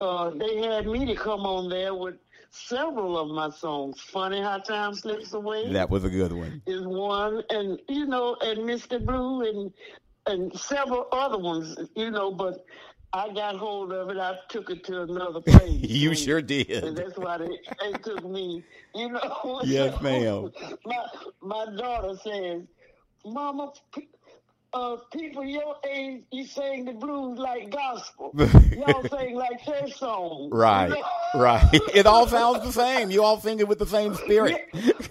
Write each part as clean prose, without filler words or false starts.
they had me to come on there with several of my songs. Funny How Time Slips Away. That was a good one. Is one, and and Mr. Blue and several other ones, but I got hold of it. I took it to another place. You sure did. And that's why they took me, Yes, ma'am. My daughter says, Mama, people your age, you sing the blues like gospel. Y'all sing like church songs. Right, right. It all sounds the same. You all sing it with the same spirit.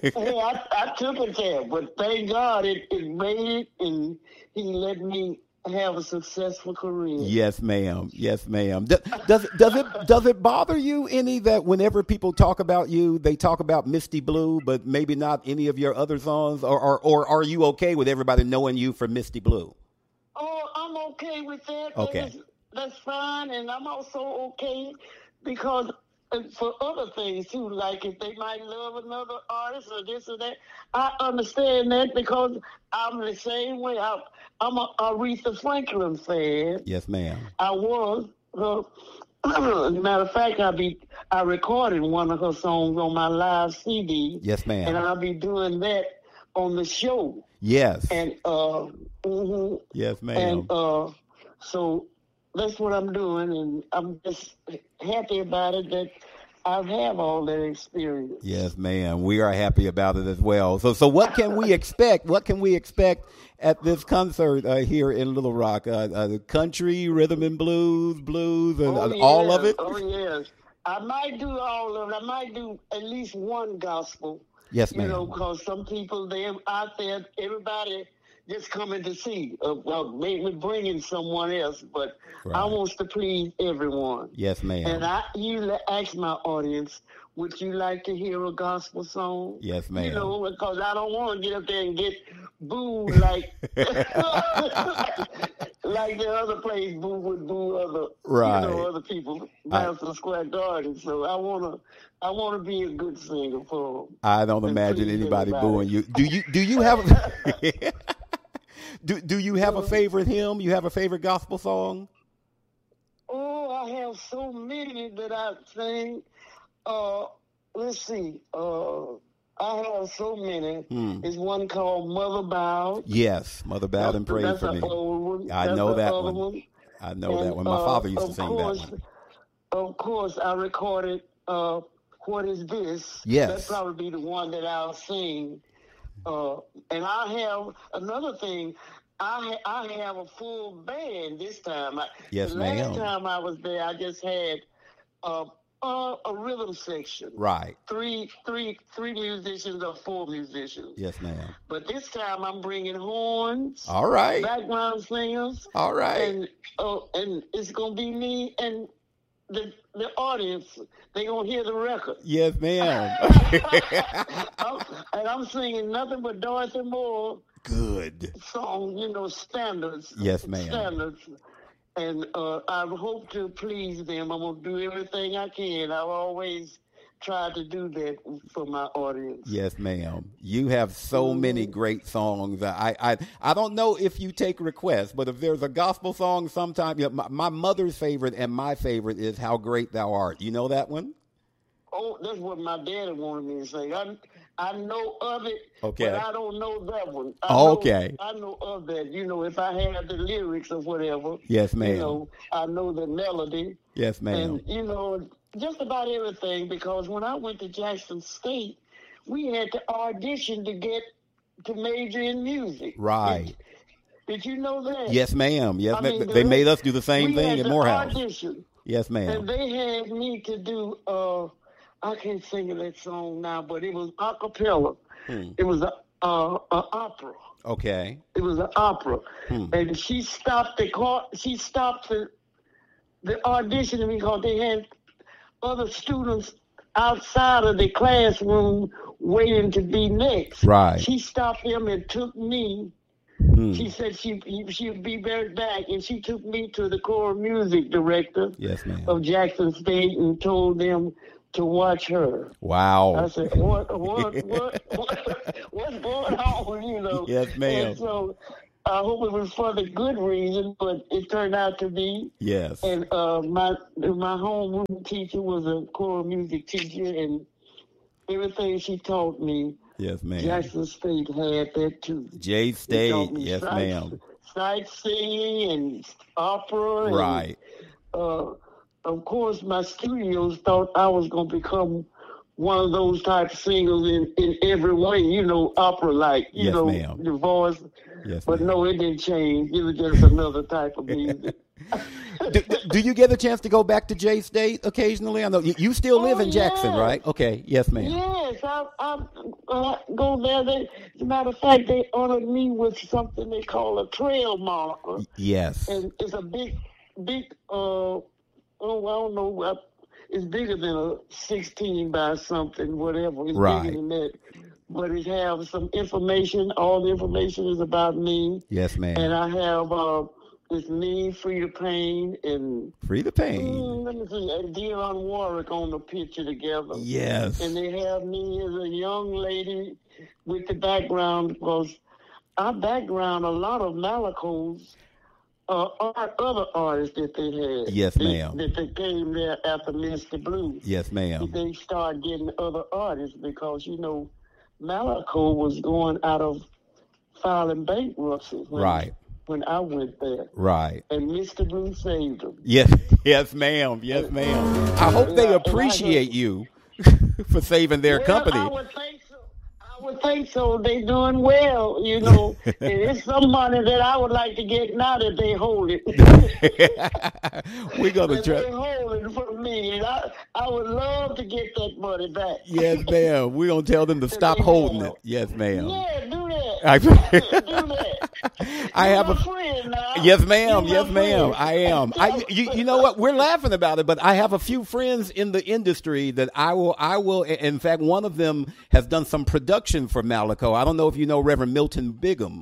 I took it there, but thank God it made it, and he let me have a successful career. Yes, ma'am. Yes, ma'am. Does it bother you any that whenever people talk about you, they talk about Misty Blue, but maybe not any of your other songs, or are you okay with everybody knowing you for Misty Blue? Oh, I'm okay with that. Okay, that's fine, and I'm also okay because for other things too, like if they might love another artist or this or that, I understand that because I'm the same way. I'm a Aretha Franklin fan. Yes, ma'am. I was. As a matter of fact, I recorded one of her songs on my live CD. Yes, ma'am. And I'll be doing that on the show. Yes. And yes, ma'am. And so that's what I'm doing, and I'm just happy about it that I have all that experience. Yes, ma'am. We are happy about it as well. So what can we expect? What can we expect at this concert here in Little Rock? Country, rhythm and blues, and all of it? Oh, yes. I might do all of it. I might do at least one gospel. Yes, ma'am. Because some people, they're out there, everybody just coming to see, maybe bringing someone else, but right. I want to please everyone. Yes, ma'am. And I usually ask my audience, would you like to hear a gospel song? Yes, ma'am. Because I don't want to get up there and get booed like like the other place would boo other right. Other people Madison Square Garden. So I want to be a good singer for them. I don't imagine anybody booing you. Do you have Do you have a favorite hymn? You have a favorite gospel song? Oh, I have so many that I sing. Let's see. I have so many. There's one called Mother Bowed. Yes, Mother Bowed and Prayed for Me. Old one. I know that one. I know that one. My father used to sing that one. Of course, I recorded What Is This? Yes. That'd probably be the one that I'll sing. And I have another thing. I have a full band this time. Yes, ma'am. Last time I was there, I just had a rhythm section. Right. Three musicians or four musicians. Yes, ma'am. But this time I'm bringing horns. All right. Background singers. All right. And it's gonna be me and the audience. They gonna hear the record. Yes, ma'am. And I'm singing nothing but Dorothy Moore. Good Song, standards. Yes, ma'am. Standards. And I hope to please them. I'm going to do everything I can. I've always tried to do that for my audience. Yes, ma'am. You have so many great songs. I don't know if you take requests, but if there's a gospel song sometime, my mother's favorite and my favorite is How Great Thou Art. You know that one? Oh, that's what my daddy wanted me to say. I know of it, okay. But I don't know that one. Okay. I know of that. If I had the lyrics or whatever. Yes, ma'am. I know the melody. Yes, ma'am. And, just about everything, because when I went to Jackson State, we had to audition to get to major in music. Right. Did you know that? Yes, ma'am. Yes, they made us do the same thing at Morehouse. Audition. Yes, ma'am. And they had me to do, I can't sing that song now, but it was a cappella. It was an opera. Okay. It was an opera. And she stopped the audition because they had other students outside of the classroom waiting to be next. Right. She stopped them and took me. She said she'd be right back, and she took me to the choral music director yes, ma'am. of Jackson State and told them to watch her. Wow. I said, what's going on, Yes, ma'am. And so I hope it was for the good reason, but it turned out to be. Yes. And my homeroom teacher was a choral music teacher, and everything she taught me, Yes, ma'am. Jackson State had that too. J State, yes, ma'am. Sight singing and opera. Right. And, of course, my studios thought I was going to become one of those type of singers in every way, opera-like, Yes, ma'am. the voice. Yes, But ma'am. no, it didn't change. It was just another type of music. Do you get a chance to go back to J State occasionally? I know you still live in Jackson, yes. right? Okay, yes, ma'am. Yes, I go there. As a matter of fact, they honored me with something they call a trail marker. Yes. And it's a big, I don't know, it's bigger than a 16 by something, whatever. It's Right. bigger than that. But it has some information. All the information is about me. Yes, ma'am. And I have, it's me, Free the Pain, and Free the pain. let me see, and Dionne Warwick on the picture together. Yes. And they have me as a young lady with the background, because I background a lot of Malacos other artists that they had. Yes, ma'am. That they came there after Mr. Blue. Yes, ma'am. They started getting other artists because, Malaco was going out of filing bankruptcy. When I went there. Right. And Mr. Blue saved them. Yes, yes, ma'am. Yes, ma'am. I hope they appreciate you for saving their company. I would think so. I would think so. They doing well, And it's some money that I would like to get now that they hold it. We're gonna They try. hold it for me, and I would love to get that money back. Yes, ma'am. We're gonna tell them to stop holding it. Yes, ma'am. Yeah, do that. I- do that. I You're have my a friend now. Yes, ma'am. You're Yes, my ma'am. friend. I am. You know what? We're laughing about it, but I have a few friends in the industry that I will. In fact, one of them has done some production for Malaco. I don't know if you know Reverend Milton Bigham.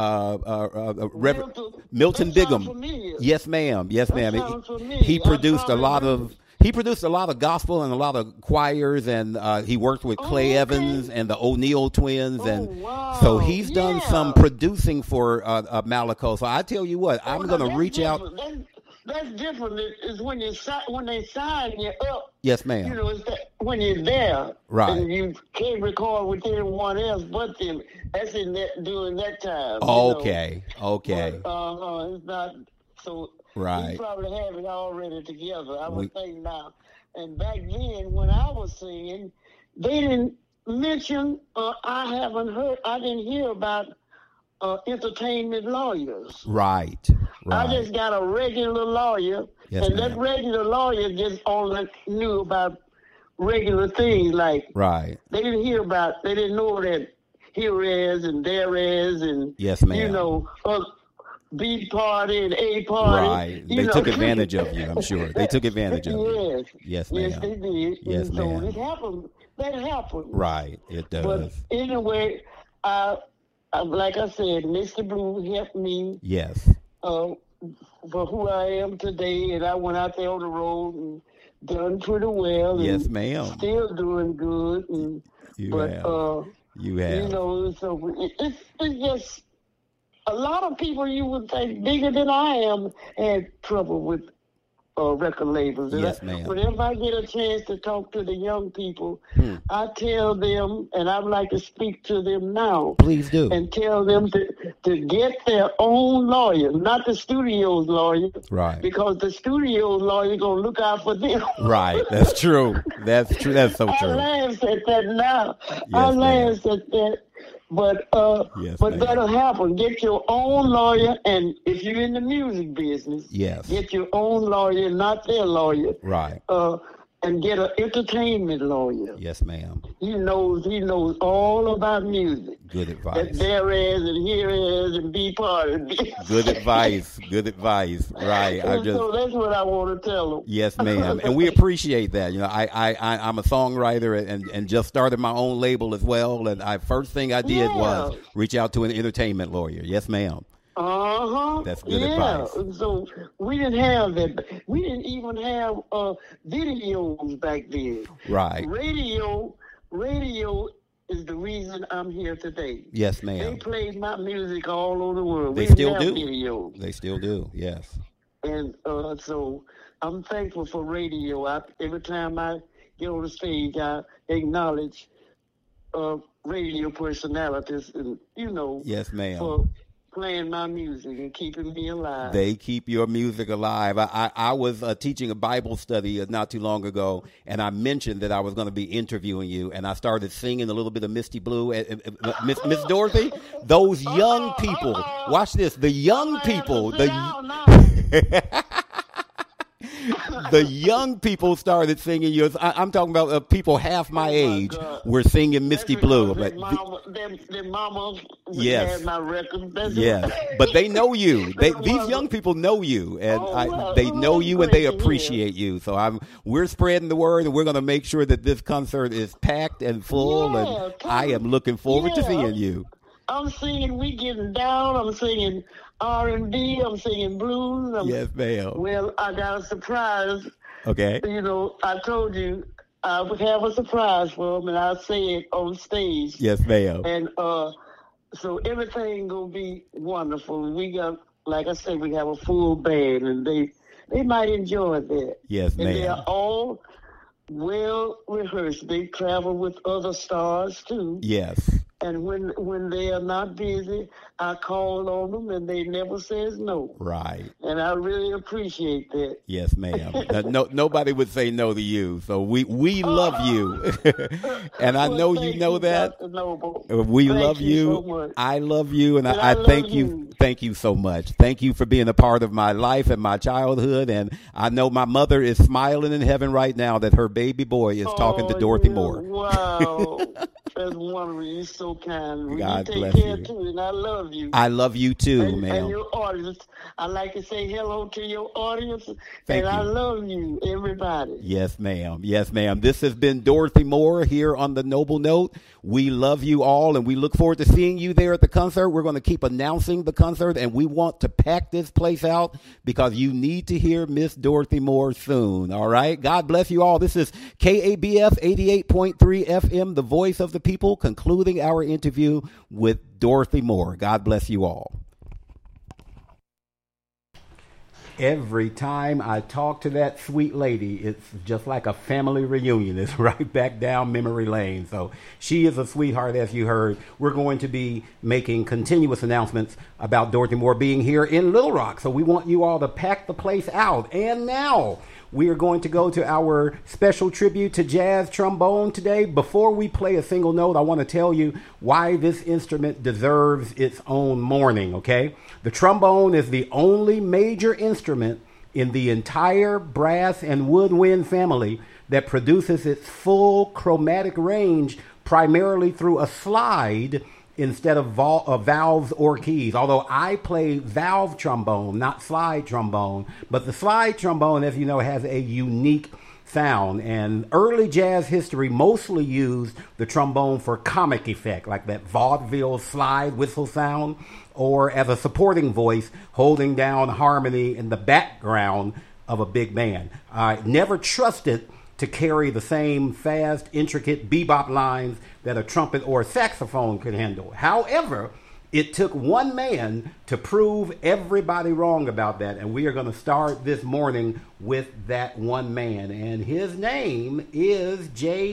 Reverend Milton that sounds Bigham. familiar. Yes, ma'am. Yes, ma'am. sounds familiar. He I produced a probably lot heard of. He produced a lot of gospel and a lot of choirs, and he worked with Clay okay. Evans and the O'Neill twins, and wow. so he's done Yeah. some producing for Malaco. So I tell you what, I'm now going to that's reach out. different. That's different. It's when when they sign you up. Yes, ma'am. It's that when you're there, Right. And you can't record with anyone else but them. That's during that time. Okay. Okay. But, it's not so. Right. You probably have it already together. I would We- think now. And back then, when I was singing, they didn't mention. I didn't hear about entertainment lawyers. Right. I Right. just got a regular lawyer, Yes, and ma'am. that regular lawyer just only knew about regular things. Like Right. they didn't know that here is and there is, and Yes, ma'am. B party and A party. Right. They took advantage of you, I'm sure. They took advantage of you. Yes. Yes, ma'am. Yes, they did. Yes, and so ma'am. it happened. That happened. Right. It But does. anyway, like I said, Mr. Blue helped me Yes. for who I am today, and I went out there on the road and done pretty well. Yes, and ma'am. Still doing good. And, You but have. You have. so it's just a lot of people you would think bigger than I am had trouble with record labels. And Yes, ma'am. Whenever I get a chance to talk to the young people, I tell them, and I'd like to speak to them now, Please do. and tell them to get their own lawyer, not the studio's lawyer, Right. because the studio's lawyer gonna look out for them. Right. That's true. That's true. That's so I true. laugh at that now. I Yes, ma'am. laugh at that. But Yes, but ma'am. that'll happen. Get your own lawyer, and if you're in the music business, Yes. get your own lawyer, not their lawyer. Right. And get an entertainment lawyer. Yes, ma'am. He knows all about music. Good That advice. there is and here is and be part of it. Good advice. Good advice. Right. I just. So that's what I want to tell them. Yes, ma'am, and we appreciate that. I'm a songwriter and just started my own label as well. And first thing I did was Yeah. reach out to an entertainment lawyer. Yes, ma'am. That's good advice. So we didn't have that. We didn't even have videos back then. Right. Radio is the reason I'm here today. Yes, They ma'am. played my music all over the world. They We still have do. videos. They still do. Yes. And so I'm thankful for radio. Every time I get on the stage, I acknowledge radio personalities and, Yes, ma'am. for playing my music and keeping me alive. They keep your music alive. I was teaching a Bible study not too long ago, and I mentioned that I was going to be interviewing you, and I started singing a little bit of Misty Blue. Miss Dorothy, those young people, watch this, the young people, the young people started singing yours. I'm talking about people half my age were singing Misty Blue. But their mamas yes, had my record. yes, but they know you. These young people know you, and they know you and they appreciate you. So we're spreading the word, and we're going to make sure that this concert is packed and full. And I am looking forward to seeing you. I'm singing We Getting Down. I'm singing R&B. I'm singing blues. Yes, ma'am. Well, I got a surprise. Okay. I told you I would have a surprise for them, and I'll say it on stage. Yes, ma'am. And so everything gonna be wonderful. We got, like I said, we have a full band, and they might enjoy that. Yes, ma'am. And they are all well rehearsed. They travel with other stars too. Yes. And when they are not busy, I call on them, and they never says no. Right. And I really appreciate that. Yes, ma'am. Nobody would say no to you. So we love you, and I know you know that. We love you. So much. I love you, and I thank you. Thank you so much. Thank you for being a part of my life and my childhood. And I know my mother is smiling in heaven right now that her baby boy is talking to Dorothy Moore. Wow. That's wonderful. You're so kind. God you bless take care you. too, and I love you. I love you too, ma'am. And your audience. I like to say hello to your audience. Thank you. I love you, everybody. Yes, ma'am. Yes, ma'am. This has been Dorothy Moore here on the Noble Note. We love you all, and we look forward to seeing you there at the concert. We're going to keep announcing the concert, and we want to pack this place out because you need to hear Miss Dorothy Moore soon. All right? God bless you all. This is KABF 88.3 FM, the voice of the people, concluding our interview with Dorothy Moore. God bless you all. Every time I talk to that sweet lady, it's just like a family reunion. It's right back down memory lane. So she is a sweetheart, as you heard. We're going to be making continuous announcements about Dorothy Moore being here in Little Rock. So we want you all to pack the place out. And now we are going to go to our special tribute to jazz trombone today. Before we play a single note, I want to tell you why this instrument deserves its own morning, okay? The trombone is the only major instrument in the entire brass and woodwind family that produces its full chromatic range primarily through a slide instead of valves or keys. Although I play valve trombone, not slide trombone, but the slide trombone, as you know, has a unique sound. And early jazz history mostly used the trombone for comic effect, like that vaudeville slide whistle sound, or as a supporting voice holding down harmony in the background of a big band. I never trusted to carry the same fast, intricate bebop lines that a trumpet or a saxophone could handle. However, it took one man to prove everybody wrong about that, and we are going to start this morning with that one man, and his name is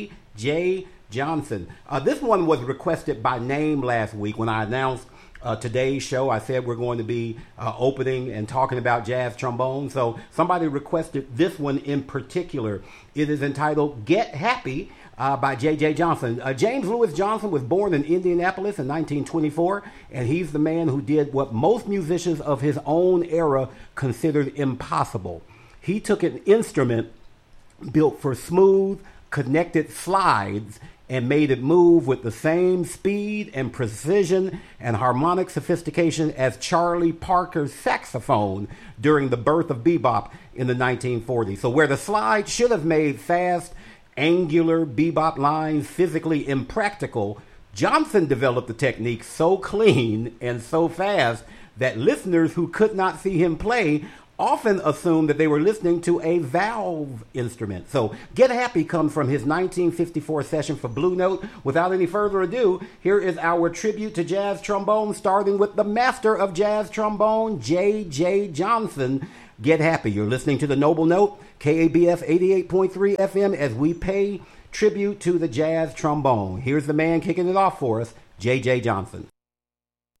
J.J. Johnson. This one was requested by name last week when I announced today's show. I said we're going to be opening and talking about jazz trombone. So somebody requested this one in particular. It is entitled Get Happy by J.J. Johnson. James Lewis Johnson was born in Indianapolis in 1924, and he's the man who did what most musicians of his own era considered impossible. He took an instrument built for smooth, connected slides and made it move with the same speed and precision and harmonic sophistication as Charlie Parker's saxophone during the birth of bebop in the 1940s. So where the slide should have made fast, angular bebop lines physically impractical, Johnson developed the technique so clean and so fast that listeners who could not see him play often assumed that they were listening to a valve instrument. So Get Happy comes from his 1954 session for Blue Note. Without any further ado, here is our tribute to jazz trombone, starting with the master of jazz trombone, J.J. Johnson. Get Happy. You're listening to the Noble Note, KABF 88.3 FM, as we pay tribute to the jazz trombone. Here's the man kicking it off for us, J.J. Johnson.